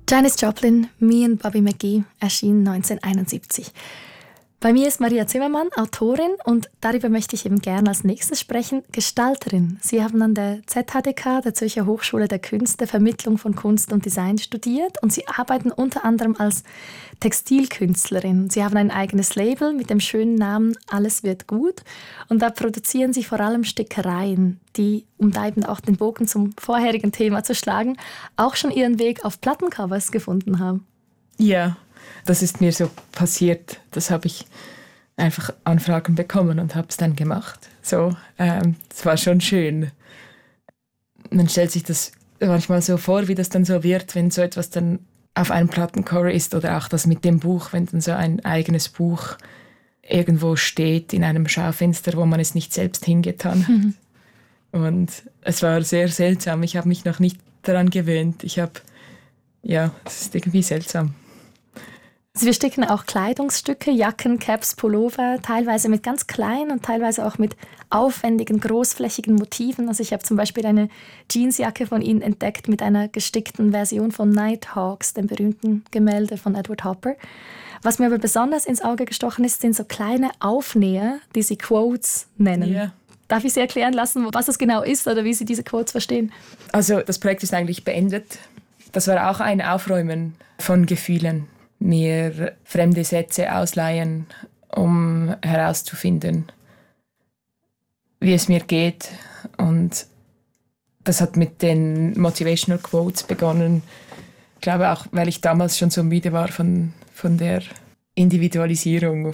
Janis Joplin, Me and Bobby McGee, erschien 1971. Bei mir ist Maria Zimmermann, Autorin, und darüber möchte ich eben gerne als nächstes sprechen, Gestalterin. Sie haben an der ZHDK, der Zürcher Hochschule der Künste, Vermittlung von Kunst und Design studiert und Sie arbeiten unter anderem als Textilkünstlerin. Sie haben ein eigenes Label mit dem schönen Namen Alles wird gut und da produzieren Sie vor allem Stickereien, die, um da eben auch den Bogen zum vorherigen Thema zu schlagen, auch schon ihren Weg auf Plattencovers gefunden haben. Ja. Das ist mir so passiert. Das habe ich einfach Anfragen bekommen und habe es dann gemacht. So, es war schon schön. Man stellt sich das manchmal so vor, wie das dann so wird, wenn so etwas dann auf einem Plattencover ist oder auch das mit dem Buch, wenn dann so ein eigenes Buch irgendwo steht in einem Schaufenster, wo man es nicht selbst hingetan hat. Und es war sehr seltsam. Ich habe mich noch nicht daran gewöhnt. Es ist irgendwie seltsam. Sie besticken auch Kleidungsstücke, Jacken, Caps, Pullover, teilweise mit ganz kleinen und teilweise auch mit aufwendigen, großflächigen Motiven. Also ich habe zum Beispiel eine Jeansjacke von Ihnen entdeckt mit einer gestickten Version von Nighthawks, dem berühmten Gemälde von Edward Hopper. Was mir aber besonders ins Auge gestochen ist, sind so kleine Aufnäher, die Sie Quotes nennen. Yeah. Darf ich Sie erklären lassen, was das genau ist oder wie Sie diese Quotes verstehen? Also das Projekt ist eigentlich beendet. Das war auch ein Aufräumen von Gefühlen. Mir fremde Sätze ausleihen, um herauszufinden, wie es mir geht. Und das hat mit den Motivational Quotes begonnen. Ich glaube auch, weil ich damals schon so müde war von der Individualisierung,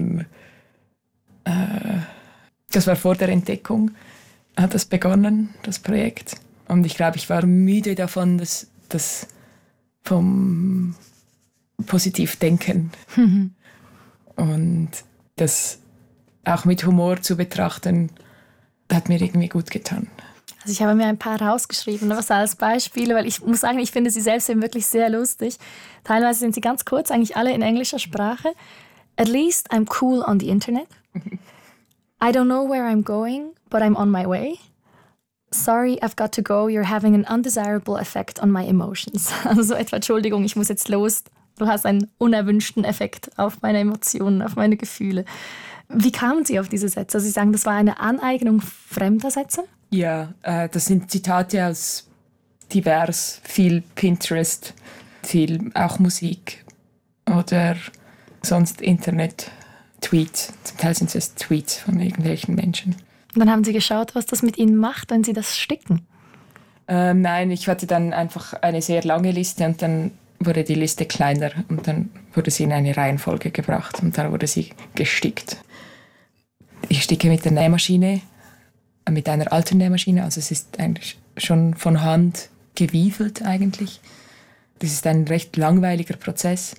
das war vor der Entdeckung, hat das begonnen, das Projekt. Und ich glaube, ich war müde davon, dass vom positiv denken und das auch mit Humor zu betrachten, hat mir irgendwie gut getan. Also ich habe mir ein paar rausgeschrieben, was als Beispiele, weil ich muss sagen, ich finde sie selbst eben wirklich sehr lustig. Teilweise sind sie ganz kurz, eigentlich alle in englischer Sprache. At least I'm cool on the internet. I don't know where I'm going, but I'm on my way. Sorry, I've got to go. You're having an undesirable effect on my emotions. Also so etwa, Entschuldigung, ich muss jetzt los. Du hast einen unerwünschten Effekt auf meine Emotionen, auf meine Gefühle. Wie kamen Sie auf diese Sätze? Also Sie sagen, das war eine Aneignung fremder Sätze? Ja, das sind Zitate aus divers, viel Pinterest, viel auch Musik oder sonst Internet-Tweets. Zum Teil sind es Tweets von irgendwelchen Menschen. Und dann haben Sie geschaut, was das mit Ihnen macht, wenn Sie das sticken? Nein, ich hatte dann einfach eine sehr lange Liste und dann wurde die Liste kleiner und dann wurde sie in eine Reihenfolge gebracht und dann wurde sie gestickt. Ich sticke mit der Nähmaschine, mit einer alten Nähmaschine, also es ist eigentlich schon von Hand gewiefelt eigentlich. Das ist ein recht langweiliger Prozess.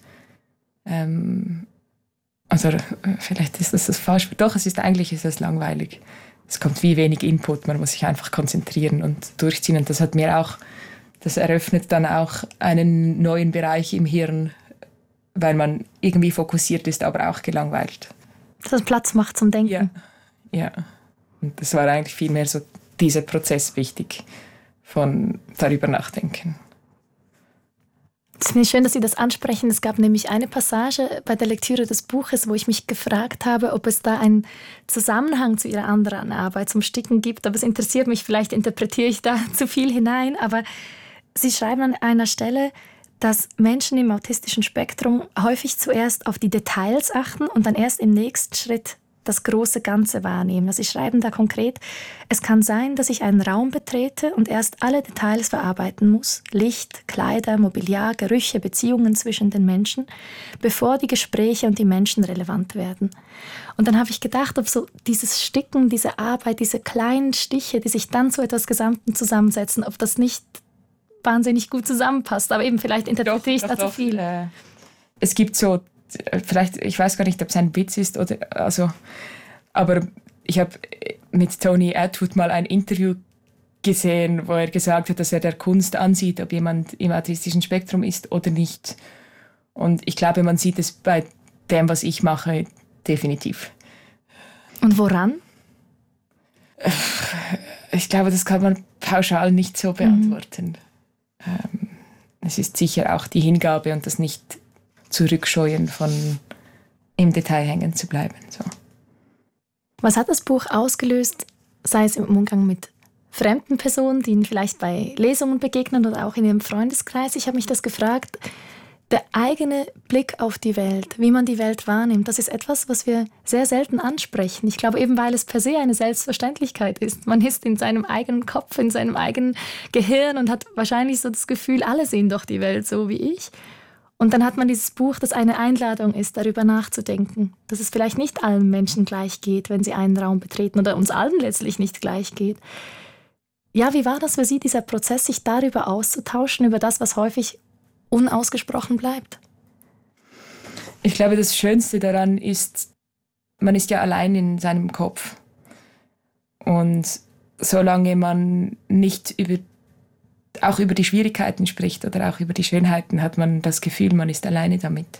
Vielleicht ist das falsch, doch, eigentlich ist es langweilig. Es kommt wie wenig Input, man muss sich einfach konzentrieren und durchziehen und das eröffnet dann auch einen neuen Bereich im Hirn, weil man irgendwie fokussiert ist, aber auch gelangweilt. Das Platz macht zum Denken. Ja. Und das war eigentlich vielmehr so dieser Prozess wichtig, von darüber nachdenken. Es ist mir schön, dass Sie das ansprechen. Es gab nämlich eine Passage bei der Lektüre des Buches, wo ich mich gefragt habe, ob es da einen Zusammenhang zu Ihrer anderen Arbeit zum Sticken gibt. Aber es interessiert mich, vielleicht interpretiere ich da zu viel hinein, aber Sie schreiben an einer Stelle, dass Menschen im autistischen Spektrum häufig zuerst auf die Details achten und dann erst im nächsten Schritt das große Ganze wahrnehmen. Also Sie schreiben da konkret, es kann sein, dass ich einen Raum betrete und erst alle Details verarbeiten muss, Licht, Kleider, Mobiliar, Gerüche, Beziehungen zwischen den Menschen, bevor die Gespräche und die Menschen relevant werden. Und dann habe ich gedacht, ob so dieses Sticken, diese Arbeit, diese kleinen Stiche, die sich dann zu etwas Gesamten zusammensetzen, ob das nicht wahnsinnig gut zusammenpasst. Aber eben, vielleicht interpretiere ich da zu viel. Es gibt so, vielleicht, ich weiß gar nicht, ob es ein Witz ist, aber ich habe mit Tony Attwood mal ein Interview gesehen, wo er gesagt hat, dass er der Kunst ansieht, ob jemand im autistischen Spektrum ist oder nicht. Und ich glaube, man sieht es bei dem, was ich mache, definitiv. Und woran? Ich glaube, das kann man pauschal nicht so beantworten. es ist sicher auch die Hingabe und das nicht zurückscheuen von im Detail hängen zu bleiben. So. Was hat das Buch ausgelöst, sei es im Umgang mit fremden Personen, die Ihnen vielleicht bei Lesungen begegnen oder auch in Ihrem Freundeskreis? Ich habe mich das gefragt. Der eigene Blick auf die Welt, wie man die Welt wahrnimmt, das ist etwas, was wir sehr selten ansprechen. Ich glaube eben, weil es per se eine Selbstverständlichkeit ist. Man ist in seinem eigenen Kopf, in seinem eigenen Gehirn und hat wahrscheinlich so das Gefühl, alle sehen doch die Welt so wie ich. Und dann hat man dieses Buch, das eine Einladung ist, darüber nachzudenken, dass es vielleicht nicht allen Menschen gleich geht, wenn sie einen Raum betreten oder uns allen letztlich nicht gleich geht. Ja, wie war das für Sie, dieser Prozess, sich darüber auszutauschen, über das, was häufig unausgesprochen bleibt? Ich glaube, das Schönste daran ist, man ist ja allein in seinem Kopf. Und solange man nicht auch über die Schwierigkeiten spricht oder auch über die Schönheiten, hat man das Gefühl, man ist alleine damit.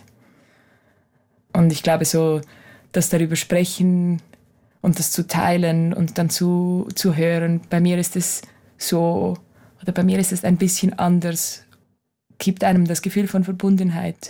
Und ich glaube, so das darüber sprechen und das zu teilen und dann zu hören, bei mir ist es so, oder bei mir ist es ein bisschen anders, gibt einem das Gefühl von Verbundenheit.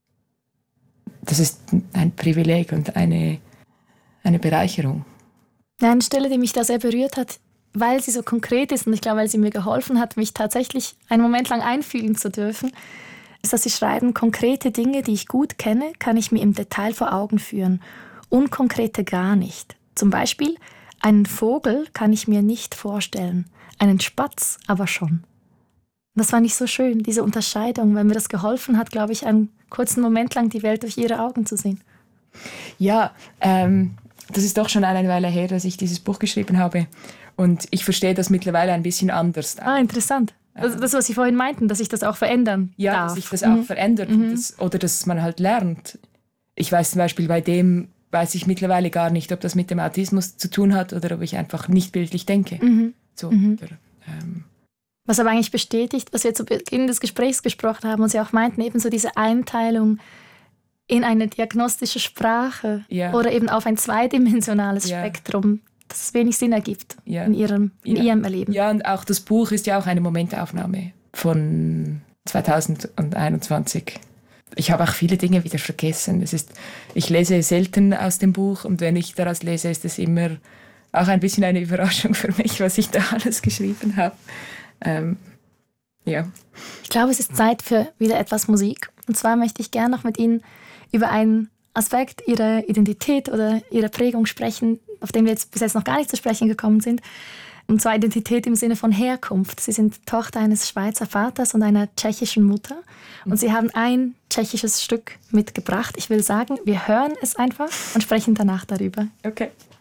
Das ist ein Privileg und eine Bereicherung. Eine Stelle, die mich da sehr berührt hat, weil sie so konkret ist und ich glaube, weil sie mir geholfen hat, mich tatsächlich einen Moment lang einfühlen zu dürfen, ist, dass sie schreiben, konkrete Dinge, die ich gut kenne, kann ich mir im Detail vor Augen führen. Unkonkrete gar nicht. Zum Beispiel, einen Vogel kann ich mir nicht vorstellen, einen Spatz aber schon. Das fand ich so schön, diese Unterscheidung, weil mir das geholfen hat, glaube ich, einen kurzen Moment lang die Welt durch ihre Augen zu sehen. Ja, das ist doch schon eine Weile her, dass ich dieses Buch geschrieben habe. Und ich verstehe das mittlerweile ein bisschen anders. Interessant. Das, was Sie vorhin meinten, dass sich das auch verändern darf. Dass sich das auch verändert oder dass man halt lernt. Ich weiß zum Beispiel, bei dem weiß ich mittlerweile gar nicht, ob das mit dem Autismus zu tun hat oder ob ich einfach nicht bildlich denke. So, oder, was aber eigentlich bestätigt, was wir zu Beginn des Gesprächs gesprochen haben und Sie auch meinten, eben so diese Einteilung in eine diagnostische Sprache oder eben auf ein zweidimensionales Spektrum, das wenig Sinn ergibt in Ihrem Erleben. Ja, und auch das Buch ist ja auch eine Momentaufnahme von 2021. Ich habe auch viele Dinge wieder vergessen. Ich lese selten aus dem Buch und wenn ich daraus lese, ist es immer auch ein bisschen eine Überraschung für mich, was ich da alles geschrieben habe. Ich glaube, es ist Zeit für wieder etwas Musik. Und zwar möchte ich gerne noch mit Ihnen über einen Aspekt Ihrer Identität oder Ihrer Prägung sprechen, auf den wir jetzt bis jetzt noch gar nicht zu sprechen gekommen sind. Und zwar Identität im Sinne von Herkunft. Sie sind Tochter eines Schweizer Vaters und einer tschechischen Mutter. Und Sie haben ein tschechisches Stück mitgebracht. Ich will sagen, wir hören es einfach und sprechen danach darüber. Okay.